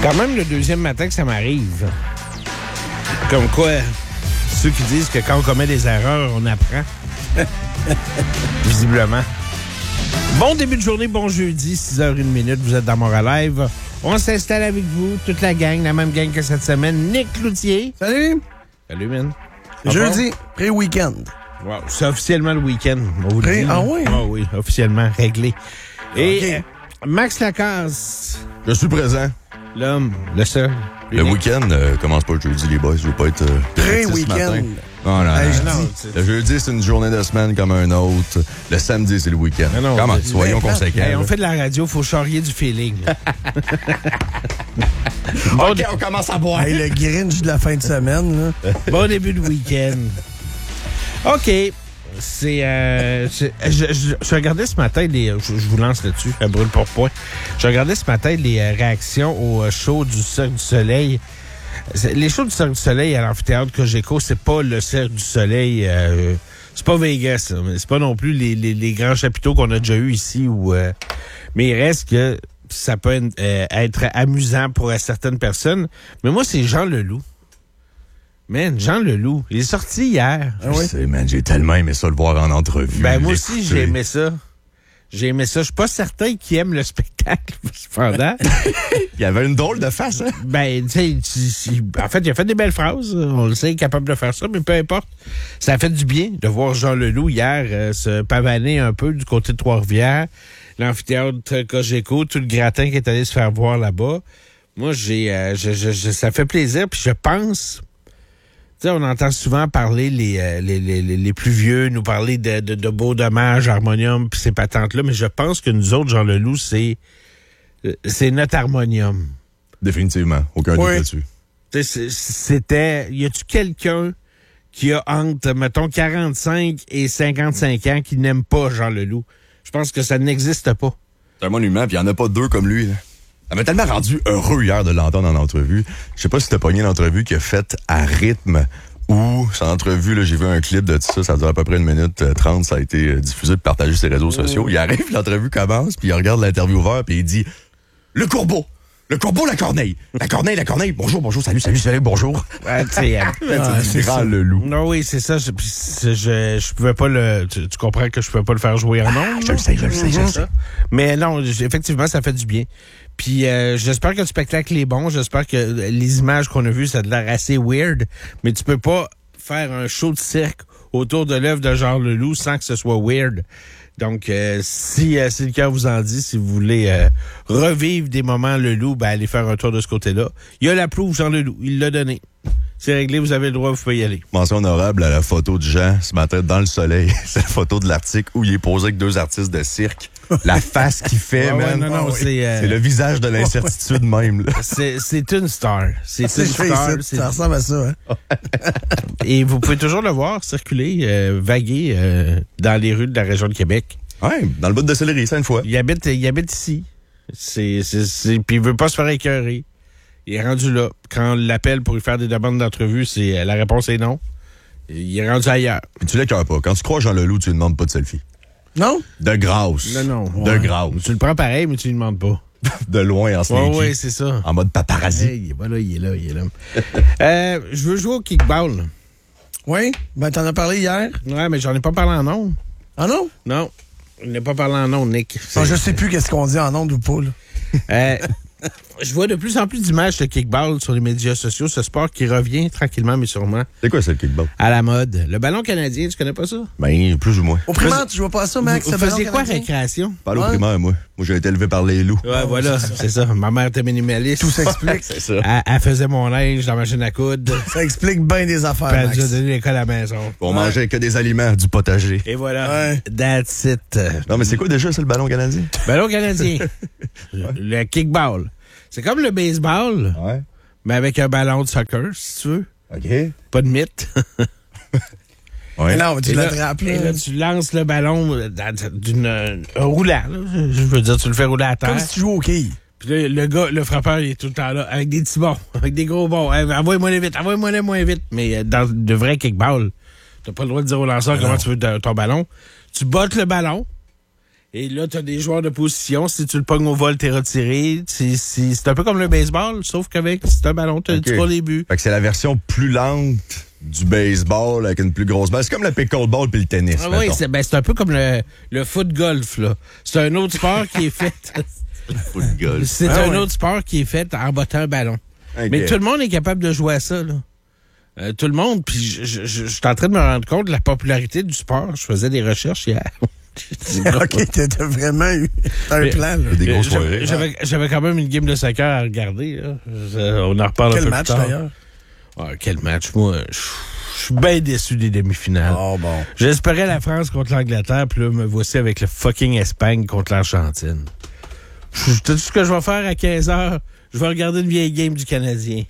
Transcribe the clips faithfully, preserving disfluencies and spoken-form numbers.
Quand même le deuxième matin que ça m'arrive. Comme quoi, ceux qui disent que quand on commet des erreurs, on apprend. Visiblement. Bon début de journée, bon jeudi, six heures une minute, vous êtes dans Montréal Live. On s'installe avec vous, toute la gang, la même gang que cette semaine. Nick Cloutier. Salut. Salut, man. Jeudi, pré-week-end. Wow, c'est officiellement le week-end. On vous le dit. Ah oui? Ah oui, officiellement réglé. Et Okay. euh, Max Lacasse, Je suis présent. l'homme, le seul. Le week-end euh, commence pas le jeudi, les boys. Je veux pas être euh, direct ce Pré-week-end. matin. Non, non, Hey, non. je Non, dis. c'est- Le jeudi, c'est une journée de semaine comme un autre. Le samedi, c'est le week-end. Non, non, Comment? mais- Soyons mais- conséquents. Hey, on là. fait de la radio, faut charrier du feeling. OK, on commence à boire. Hey, le Grinch de la fin de semaine, là. Bon début de week-end. OK. C'est. Euh, c'est- je, je, je regardais ce matin les. Je, je vous lance là-dessus, à brûle pour point. Je regardais ce matin les euh, réactions au euh, show du Cirque du Soleil. C'est- Les shows du Cirque du Soleil à l'amphithéâtre Cogeco, c'est pas le Cirque du Soleil. Euh, c'est pas Vegas, là, mais c'est pas non plus les, les, les grands chapiteaux qu'on a déjà eu ici. Où, euh, mais il reste que ça peut être, euh, être amusant pour euh, certaines personnes. Mais moi, c'est Jean Leloup. Man, Jean Leloup, il est sorti hier. Ah oui? Je sais, man, j'ai tellement aimé ça le voir en entrevue. Ben, moi aussi, l'écouter. j'ai aimé ça. J'ai aimé ça. Je suis pas certain qu'il aime le spectacle, cependant. Il y avait une drôle de face, hein? Ben, tu sais, tu- tu- en fait, il a fait des belles phrases. On le sait, il est capable de faire ça, mais peu importe. Ça a fait du bien de voir Jean Leloup hier euh, se pavaner un peu du côté de Trois-Rivières, l'amphithéâtre Cogeco, tout le gratin qui est allé se faire voir là-bas. Moi, j'ai, euh, je, je, je- ça fait plaisir, puis je pense... Tu sais, on entend souvent parler, les, euh, les, les, les les plus vieux, nous parler de, de, de Beau Dommage, Harmonium, puis ces patentes-là, mais je pense que nous autres, Jean Leloup, c'est, euh, c'est notre harmonium. Définitivement. Aucun doute Oui. là-dessus. Tu sais, c'est- c'était... Y a-tu quelqu'un qui a entre, mettons, quarante-cinq et cinquante-cinq ans qui n'aime pas Jean Leloup? Je pense que ça n'existe pas. C'est un monument, puis il n'y en a pas deux comme lui. Là. Ça m'a tellement rendu heureux hier de l'entendre en entrevue. Je sais pas si t'as pogné l'entrevue qu'il a faite à rythme ou cette entrevue, là, j'ai vu un clip de ça, ça dure à peu près une minute euh, trente, ça a été euh, diffusé et partagé sur les réseaux sociaux. Il arrive, l'entrevue commence, puis il regarde l'intervieweur, puis il dit « Le courbeau! Le courbeau, la corneille! La corneille, la corneille! Bonjour, bonjour, salut, salut, salut, bonjour! Ouais, tu sais, euh, » Ah, C'est c'est grand ça. le loup. non, oui, c'est ça. Je, puis c'est- je, je pouvais pas le... Tu, tu comprends que je pouvais pas le faire jouer en ondes? Je le sais, je le sais, je le sais. Mais non, j- effectivement, ça fait du bien. Puis euh, j'espère que le spectacle est bon. J'espère que les images qu'on a vues, ça a l'air assez weird. Mais tu peux pas faire un show de cirque autour de l'œuvre de Jean Leloup sans que ce soit weird. Donc, euh, si, euh, si le cœur vous en dit, si vous voulez euh, revivre des moments Leloup, ben allez faire un tour de ce côté-là. Il y a la plouve Jean Leloup. Il l'a donné. C'est réglé, vous avez le droit, vous pouvez y aller. Mention honorable à la photo de Jean ce matin dans le soleil. C'est la photo de l'article où il est posé avec deux artistes de cirque. La face qu'il fait, Ouais, ouais, man. non, non, Ah oui. c'est, euh, C'est le visage de l'incertitude même. Là. C'est, c'est une star. C'est C'est une fait star. ici, C'est- ça ressemble à ça, hein? Et vous pouvez toujours le voir circuler, euh, vaguer euh, dans les rues de la région de Québec. Ouais, dans le bout de céleri, ça une fois. Il habite, il habite ici. C'est, c'est, c'est, puis il veut pas se faire écœurer. Il est rendu là. Quand on l'appelle pour lui faire des demandes d'entrevue, c'est euh, la réponse est non. Il est rendu ailleurs. Puis tu l'écœures pas. Quand tu crois Jean Leloup, tu lui demandes pas de selfie. Non? De grâce. Non, non. De Ouais. grâce. Tu le prends pareil, mais tu lui demandes pas. De loin en Oui, sneaky. oui, c'est ça. En mode paparazzi. Hey, il est pas là, il est là, il est là. euh, je veux jouer au kickball. Oui? Ben, t'en as parlé hier. Ouais, mais j'en ai pas parlé en nom. Ah non? Non. Je n'ai pas parlé en nom, Nick. Bon, je sais plus qu'est-ce qu'on dit en ondes ou pas, là. Euh, je vois de plus en plus d'images de kickball sur les médias sociaux, ce sport qui revient tranquillement mais sûrement C'est quoi ça, le kickball? à la mode. Le ballon canadien, tu connais pas ça? Ben, plus ou moins. Au primaire, tu joues pas à ça, Max? Vous le ballon faisiez quoi, canadien? récréation? Parle au Ouais. primaire, moi. Moi, j'ai été élevé par les loups. Ouais, voilà, c'est ça. Ma mère était minimaliste. Tout s'explique. C'est ça. Elle, elle faisait mon linge dans la machine à coudre. Ça explique bien des affaires, Puis elle Max. nous a donné l'école à la maison. On mangeait que des aliments, du potager. Et voilà. Ouais. That's it. Non, mais c'est quoi déjà, ça, le ballon canadien? Ballon canadien. le, le kickball. C'est comme le baseball, Ouais. mais avec un ballon de soccer, si tu veux. OK. Pas de mythe. Ouais. Mais non, tu Et là- l'attrapes, Et là, là. tu lances le ballon dans- d'une euh, un roulant. Là. Je veux dire, tu le fais rouler à terre. Comme si tu joues au quilles. Puis là, le gars, le frappeur, il est tout le temps là, avec des petits bons, avec des gros bons. Hey, envoie-moi les vite, envoie-moi les moins vite. Mais euh, dans de vrai kickball, t'as pas le droit de dire au lanceur comment tu veux de- ton ballon. Tu bottes le ballon Et là, t'as des joueurs de position. Si tu le pognes au vol, t'es retiré. C'est, c'est, c'est un peu comme le baseball, sauf qu'avec c'est un ballon, tu Okay. pas les buts. Fait que c'est la version plus lente du baseball avec une plus grosse balle. C'est comme le pickleball puis le tennis. Ah oui, mettons. c'est, ben, c'est un peu comme le, le foot-golf, là. C'est un autre sport qui est fait... Foot golf. c'est Ah un ouais. autre sport qui est fait en bottant un ballon. Ok. Mais tout le monde est capable de jouer à ça, là. Euh, tout le monde, puis je, je, je, je suis en train de me rendre compte de la popularité du sport. Je faisais des recherches hier. OK, t'as t'as vraiment eu un Mais- plan, là. Des grosses J'avais- soirées. J'avais, j'avais quand même une game de soccer à regarder. Là. Je- on en reparle un Quel peu match, plus tard. d'ailleurs? Ah, quel match? Moi, je je suis bien déçu des demi-finales. Oh, bon. J'espérais la France contre l'Angleterre, puis là, me voici avec le fucking Espagne contre l'Argentine. Je- Tout ce que je vais faire à quinze heures, je vais regarder une vieille game du Canadien.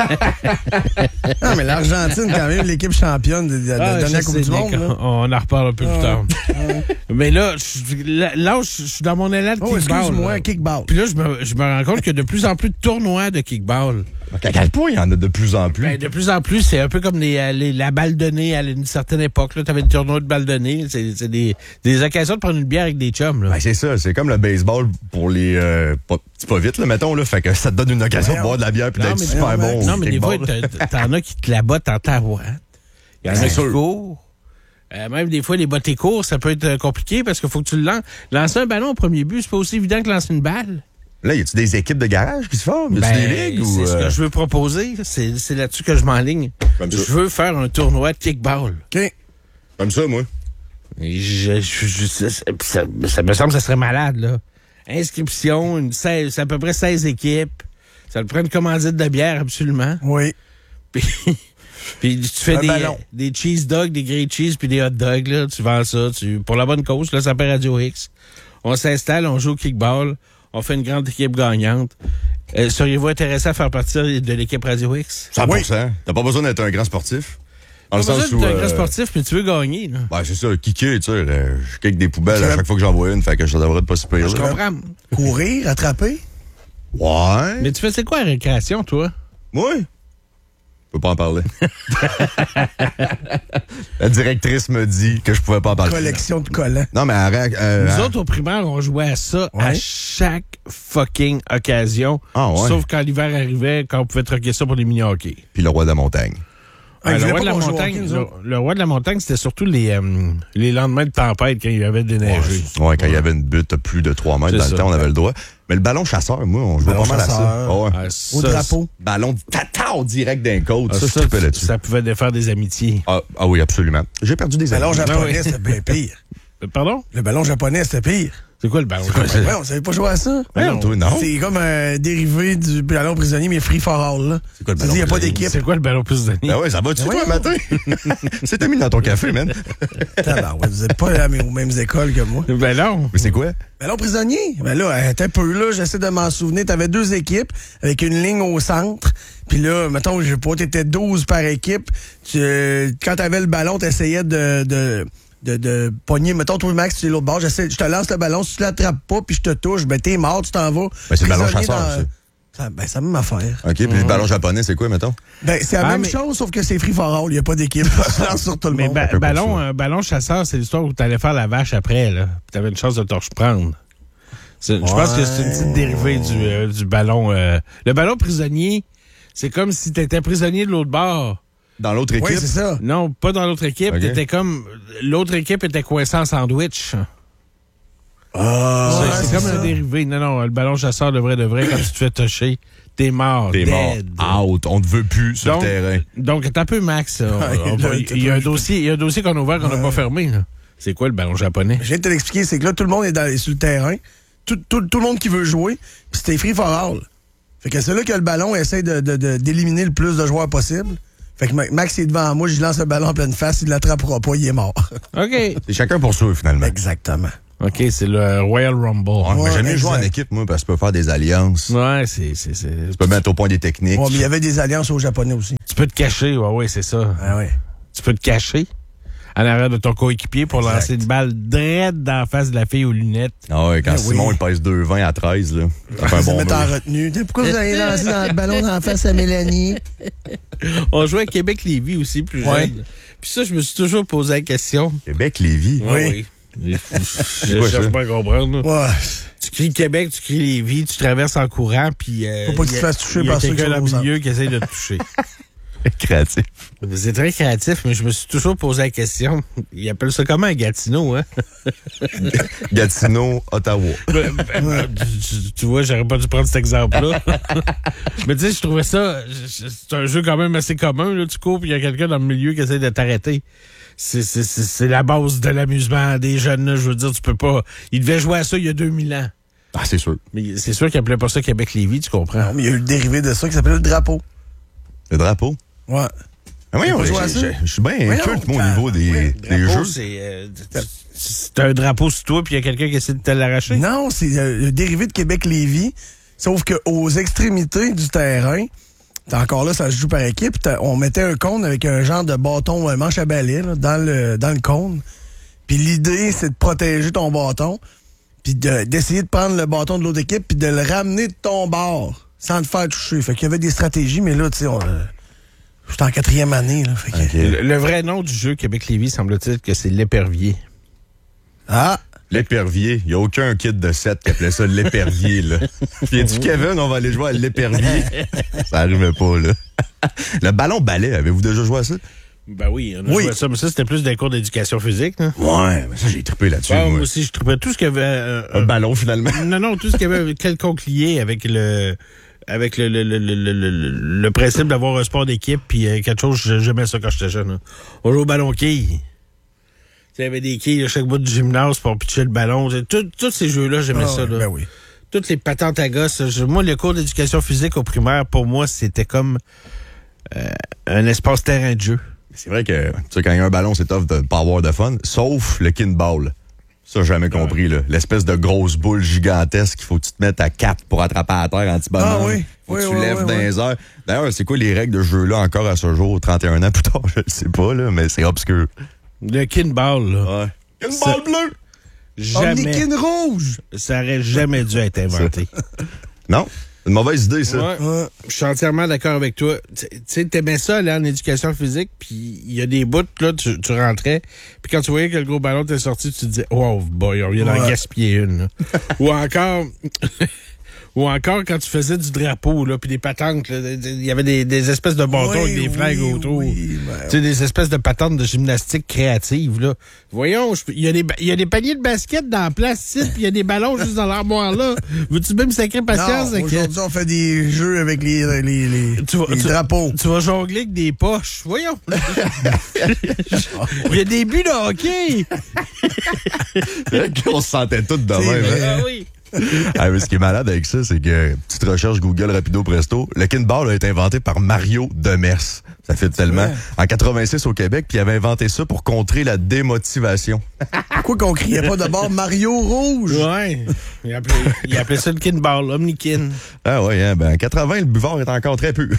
Non, mais l'Argentine, quand même, l'équipe championne de, de, de Ah, la dernière je Coupe sais, du Monde. Nick, Là. on en reparle un peu plus Ah. tard. Mais là, je, là, là, je suis dans mon élan de Oh, kickball. excuse-moi, là. kickball. Puis là, je me, je me rends compte qu'il y a de plus en plus de tournois de kickball. À quel point il y en a de plus en plus? Ben, de plus en plus, c'est un peu comme les, euh, les- la balle de nez à une certaine époque. Tu avais le tournoi de balle de nez. C'est, c'est des, des occasions de prendre une bière avec des chums. Là. Ben, c'est ça, c'est comme le baseball pour les... Euh, pas, c'est pas vite, là, mettons, là, fait que ça te donne une occasion de Voyons. boire de la bière puis Non, d'être mais- super non, bon. non, au mais des fois, kickball. t'as- t'en as qui te la bottent en tarouette. Il y en a C'est qui sûr. courent. Euh, même des fois, les bottes courts, ça peut être euh, compliqué parce qu'il faut que tu le lances. Lancer un ballon au premier but, c'est pas aussi évident que lancer une balle. Là, y a-tu des équipes de garage qui se forment? Y a-tu Ben, des ligues? c'est ou, ce euh, que je veux proposer. C'est, c'est là-dessus que je m'enligne. Comme Je ça. veux faire un tournoi de kickball. OK. Comme ça, moi. Et je- je- je- ça, ça- ça me semble que ça serait malade, là. Inscription, une seize, c'est à peu près seize équipes. Ça te prend une commandite de bière, absolument. Oui. Puis, puis tu fais Un des, ballon. des cheese dogs, des grilled cheese, puis des hot dogs, là. Tu vends ça, tu, pour la bonne cause, là, ça s'appelle Radio X. On s'installe, on joue au kickball, on fait une grande équipe gagnante. Euh, seriez-vous intéressé à faire partie de l'équipe Radio X? cent pour cent. T'as pas besoin d'être un grand sportif. Dans le Pas besoin sens d'être où... un euh, grand sportif, mais tu veux gagner, là. Ben, c'est ça, kicker, tu sais. euh, Je kick des poubelles à Je- chaque fois que j'en vois une, fait que ça devrait être pas super. Je là. comprends. Courir, attraper. Ouais. Mais tu fais, c'est quoi la récréation, toi? Moi? Je peux pas en parler. La directrice me dit que je pouvais pas en parler. Collection de collants. Non, mais arrête. euh, Nous hein. autres, au primaire, on jouait à ça à Ouais. chaque fucking occasion. Ah, ouais. Sauf quand l'hiver arrivait, quand on pouvait troquer ça pour des mini-hockey. Puis le roi de la montagne. Ah, Euh, ils le, voulaient roi pas de la qu'on joue au montagne, hockey, nous le, autres. le roi de la montagne, c'était surtout les, euh, les lendemains de tempête quand il y avait déneigé. Ouais, quand il y avait une butte à plus de trois mètres C'est dans ça. le temps, on avait le droit. Mais le ballon chasseur, moi, on jouait Ballon pas mal à ça. chasseur. Ah ouais. Ah, Au ça, drapeau. Ballon de tatao direct d'un côte. Ah, ça, je ça, trippais là-dessus. ça pouvait défaire des amitiés. Ah, ah oui, absolument. J'ai perdu des Le ballon amis. japonais, Ah oui. c'était bien pire. Euh, Pardon? Le ballon japonais, c'était pire. C'est quoi le ballon? Ouais, on savait pas jouer à ça. Ouais, toi, non. C'est comme un dérivé du ballon prisonnier, mais free for all. Là. C'est quoi le Tu ballon dis, il n'y a pas prisonnier? d'équipe. C'est quoi le ballon plus de Ah ouais, ça va-tu, Ben toi, voyons. le matin? C'était mis dans ton café, man. Tabarouette, vous n'êtes pas à mes- aux mêmes écoles que moi. Ben non. Mais c'est quoi? Ballon prisonnier? Ben là, attends un peu, là, j'essaie de m'en souvenir. T'avais deux équipes avec une ligne au centre. Puis là, mettons, je sais pas, t'étais douze par équipe. Tu, euh, quand t'avais le ballon, t'essayais de, de, de, de pogner. Mettons, toi, Max, tu es l'autre bord. J'essaie, je te lance le ballon. Si tu l'attrapes pas, puis je te touche, ben t'es mort, tu t'en vas. Ben, c'est le ballon Prisonnier chasseur, dans- ça. Ça, ben, c'est la même affaire. OK, puis le ballon japonais, c'est quoi, mettons? Ben, c'est la Ah, même mais- chose, sauf que c'est free for all. Il n'y a pas d'équipe. Tu lances sur tout le Mais monde. ba- peu ballon, pour ça. un ballon chasseur, c'est l'histoire où tu allais faire la vache après, là. Puis t'avais une chance de te reprendre. C'est- Je pense que c'est une petite dérivée du, euh, du ballon. euh. Le ballon prisonnier, c'est comme si tu étais prisonnier de l'autre bord. Dans l'autre équipe? Oui, c'est ça. Non, pas dans l'autre équipe. Ok. T'étais comme. L'autre équipe était coincée en sandwich. Ah, C'est- ouais, c'est comme ça. un dérivé. Non, non, le ballon chasseur de vrai de vrai, quand tu te fais toucher, t'es mort. T'es mort. dead. Out. On ne veut plus sur Donc, le terrain. donc t'as un peu, Max. on- on va- là, Il t'as y, a pas- un dossier, il y a un dossier qu'on a ouvert qu'on n'a pas fermé. là. C'est quoi le ballon japonais? Je viens de te l'expliquer, c'est que là, tout le monde est, dans, est sur le terrain. Tout, tout, tout le monde qui veut jouer, puis c'était free for all. Fait que celui qui a le ballon essaie de, de, de- d'éliminer le plus de joueurs possible. Fait que Ma- Max est devant moi, je lance le ballon en pleine face, il l'attrapera pas, il est mort. OK. C'est chacun pour soi, finalement. Exactement. OK, c'est le Royal Rumble. Ouais, mais Ouais, j'aime mieux jouer en exact. équipe, moi, parce que tu peux faire des alliances. Ouais, c'est, c'est, c'est- Tu peux mettre au point des techniques. Ouais, mais il y avait des alliances aux Japonais aussi. Tu peux te cacher, ouais, ouais, c'est ça. Ah ouais. Tu peux te cacher en arrière de ton coéquipier pour Exact. lancer une balle drette dans la face de la fille aux lunettes. Ah ouais, quand Ah Simon, oui. il pèse deux vingt à treize, là. Ça fait un Ils se bon mettent en move. retenue. Pourquoi vous avez lancé dans le ballon dans la face à Mélanie? On jouait à Québec-Lévis aussi, plus Ouais. jeune. Puis ça, je me suis toujours posé la question. Québec, Lévis. Oui. oui. Je quoi, cherche ça? pas à comprendre. là. Ouais. Tu cries Québec, tu cries Lévis, tu traverses en courant, puis... Euh, Faut pas que tu y a- te fasses toucher y a par ceux qui quelqu'un sont dans au le centre. milieu qui essaye de te toucher. Créatif. C'est très créatif, mais je me suis toujours posé la question. Ils appellent ça comment à Gatineau, hein? Gatineau, Ottawa. Ben, ben, ben, tu, tu vois, j'aurais pas dû prendre cet exemple-là. Mais tu sais, je trouvais ça... je- je- C'est un jeu quand même assez commun, là. Tu cours, puis il y a quelqu'un dans le milieu qui essaie de t'arrêter. C'est, c'est, c'est, c'est la base de l'amusement des jeunes, là. Je veux dire, tu peux pas... Ils devaient jouer à ça il y a deux mille ans. Ah, c'est sûr. Mais c'est sûr qu'ils appelaient pas ça Québec-Lévis, tu comprends? Non, mais il y a eu le dérivé de ça qui s'appelle le drapeau. Le drapeau. Ouais. Ah, voyons, pas je joué à ça? je- je suis bien Voyons, inculte, moi, au quand- niveau des, ouais, des Drapeau, jeux. c'est... euh, c'est un drapeau sur toi, puis il y a quelqu'un qui essaie de te l'arracher? Non, c'est euh, le dérivé de Québec-Lévis. Sauf qu'aux extrémités du terrain, t'es encore là, ça se joue par équipe. t'as- On mettait un cône avec un genre de bâton euh, manche à balai là, dans le dans le cône. Puis l'idée, c'est de protéger ton bâton, puis de- d'essayer de prendre le bâton de l'autre équipe, puis de le ramener de ton bord sans te faire toucher. Fait qu'il y avait des stratégies, mais là, tu sais, on... euh, j'étais en quatrième année. Là, fait que... Ok. Le, le vrai nom du jeu Québec-Lévis, semble-t-il que c'est l'épervier. Ah! L'épervier. Il n'y a aucun kid de sept qui appelait ça l'épervier, là. Viens-tu, Kevin, on va aller jouer à l'épervier? Ça arrivait pas, là. Le ballon balai, avez-vous déjà joué à ça? Ben oui, on a Oui. joué à ça, mais ça, c'était plus des cours d'éducation physique. Là. Ouais, mais ça, j'ai trippé là-dessus. Ouais, moi moi. aussi, je trouvais tout ce qu'il y avait... euh, Un ballon, finalement. non, non, tout ce qu'il y avait quelconque lié avec le... avec le, le, le, le, le, le, le principe d'avoir un sport d'équipe, puis euh, quelque chose, j'aimais ça quand j'étais jeune. Là. On jouait au ballon quille. Il y avait des quilles à chaque bout du gymnase pour pitcher le ballon. Tout- Tous ces jeux-là, j'aimais Ah, ça. Là. ben oui. Toutes les patentes à gosses. Je- moi, le cours d'éducation physique au primaire, pour moi, c'était comme euh, un espace terrain de jeu. C'est vrai que, tu sais, quand il y a un ballon, c'est tough de pas avoir de fun, sauf le kinball. Ça, j'ai jamais compris, là. L'espèce de grosse boule gigantesque qu'il faut que tu te mettes à quatre pour attraper à terre anti-ballon. Ah oui. Faut Oui, que tu oui, lèves oui, dans oui. les airs. D'ailleurs, c'est quoi les règles de ce jeu-là encore à ce jour, trente et un ans plus tard? Je le sais pas, là, mais c'est obscur. Le kinball, là. Ouais. Kinball bleu! Jamais. Omnikin rouge! Ça aurait jamais dû être inventé. Non? C'est une mauvaise idée, ça. Ouais. Ouais. Je suis entièrement d'accord avec toi. Tu tu sais, t'aimais ça, là, en éducation physique, puis il y a des bouts, là, tu, tu rentrais, puis quand tu voyais que le gros ballon t'est sorti, tu te disais, oh, boy, on vient d'en Ouais. gaspiller une, là. Ou encore, ou encore quand tu faisais du drapeau, là, puis des patentes, là, il y avait des, des espèces de bâtons Oui, avec des flags oui, autour. oui, ben, Tu sais, des espèces de patentes de gymnastique créative, là. Voyons, je peux- il y, a des ba- il y a des paniers de basket dans la place, ici, puis il y a des ballons juste dans l'armoire, là. Veux-tu même sacrer patience? non, avec- aujourd'hui, on fait des jeux avec les, les, les, Tu vas- les tu- drapeaux. Tu vas jongler avec des poches. Voyons. Il y a des buts de hockey. C'est vrai qu'on se sentait tous de C'est même, vrai. hein? Ah oui. Ah, mais ce qui est malade avec ça, c'est que petite recherche Google rapido presto, le kinball a été inventé par Mario Demers. Ça fait tellement. Ouais. En quatre-vingt-six au Québec, puis il avait inventé ça pour contrer la démotivation. Pourquoi qu'on criait pas d'abord Mario Rouge? Ouais. Il appelait, il appelait ça le kinball, omnikin. Ah ouais, hein, ben en quatre-vingts, le buvard est encore très pur.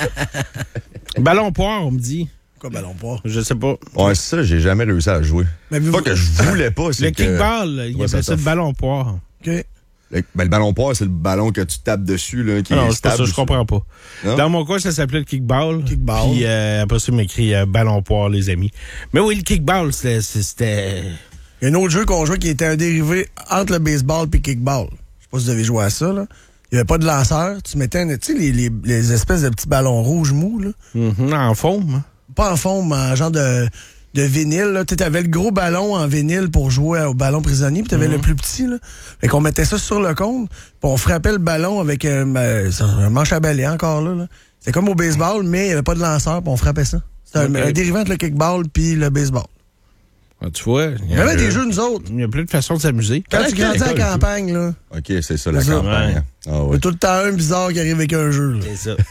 Ballon poire, on me dit. Quoi, ballon pas? Je sais pas. Ouais, ça, j'ai jamais réussi à jouer. Mais vous- Pas que je voulais pas, c'est Le que... kickball, il Ouais, ça appelle ça le tough. ballon poire. OK. Le, ben, le ballon poire, c'est le ballon que tu tapes dessus, là, qui Ah non, est c'est pas stable. ça, je comprends pas. Non? Dans mon coin, ça s'appelait le kickball. Kickball. Puis euh, après ça, il m'écrit euh, ballon poire, les amis. Mais oui, le kickball, c'était... c'était- Il y a un autre jeu qu'on jouait qui était un dérivé entre le baseball et le kickball. Je sais pas si vous avez joué à ça, là. Il n'y avait pas de lanceur. Tu mettais, un- tu sais, les, les, les espèces de petits ballons rouges mous, là. Mhm, en forme. Pas en fond, mais en genre de, de vinyle, là. Tu avais le gros ballon en vinyle pour jouer au ballon prisonnier, puis tu avais le plus petit, là. Fait qu'on mettait ça sur le cône, puis on frappait le ballon avec un, euh, un manche à balai encore, là. là. C'était comme au baseball, mais il n'y avait pas de lanceur, puis on frappait ça. C'était Ok. un, un dérivant entre le kickball puis le baseball. Ah, tu vois, il Il y avait des jeux, nous autres. Il y a plein de façons de s'amuser. Quand tu grandis à la l'école, campagne, là, OK, c'est ça, la C'est ça. campagne. Ouais. hein. Ah il y ouais. a tout le temps un bizarre qui arrive avec un jeu, là. C'est ça.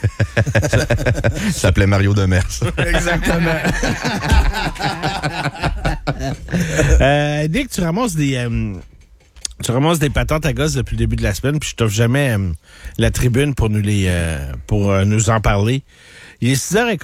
Ça s'appelait Mario Demers. Exactement. Euh, dès que tu ramasses des... euh, tu ramasses des patentes à gosse depuis le début de la semaine, puis je t'offre jamais euh, la tribune pour nous les euh, pour euh, nous en parler. Il est six heures quinze.